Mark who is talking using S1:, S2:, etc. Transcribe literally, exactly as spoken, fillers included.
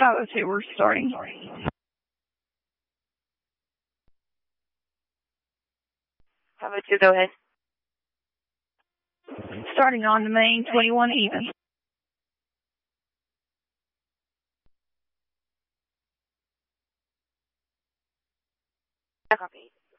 S1: five oh two, we're starting.
S2: five oh two, go ahead.
S1: Starting on the main, twenty-one even.
S2: Copy.